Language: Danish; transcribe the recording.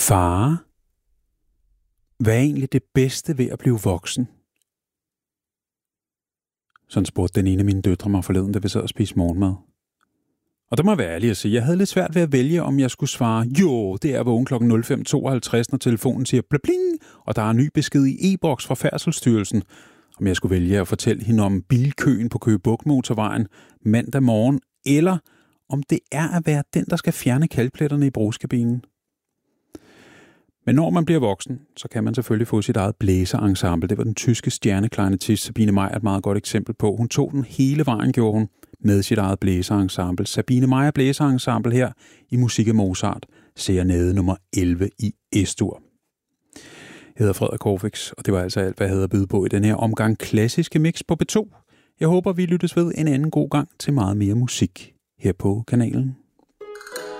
Far, hvad er egentlig det bedste ved at blive voksen? Sådan spurgte den ene af mine døtre mig forleden, da vi sad og spiste morgenmad. Og der må jeg være ærlig at sige, jeg havde lidt svært ved at vælge, om jeg skulle svare, jo, det er vågen kl. 05.52, når telefonen siger blabling, og der er en ny besked i e-boks fra Færdselsstyrelsen, om jeg skulle vælge at fortælle hende om bilkøen på Køge Bugt Motorvejen mandag morgen, eller om det er at være den, der skal fjerne kalkpletterne i brugskabinen. Men når man bliver voksen, så kan man selvfølgelig få sit eget blæserensemble. Det var den tyske stjerneklarinettist Sabine Meyer et meget godt eksempel på. Hun tog den hele vejen, gjorde hun, med sit eget blæserensemble. Sabine Meyer blæserensemble her i Musik af Mozart, serenade nummer 11 i S-dur. Jeg hedder Frederik Corfix, og det var altså alt, hvad jeg havde at byde på i den her omgang klassiske mix på B2. Jeg håber, vi lyttes ved en anden god gang til meget mere musik her på kanalen.